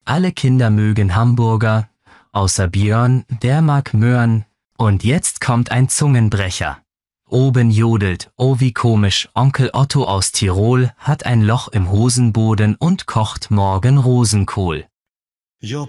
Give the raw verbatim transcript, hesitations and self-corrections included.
Alle Kinder mögen Hamburger, außer Björn, der mag Möhren. Und jetzt kommt ein Zungenbrecher. Oben jodelt, oh wie komisch, Onkel Otto aus Tirol hat ein Loch im Hosenboden und kocht morgen Rosenkohl. Ja,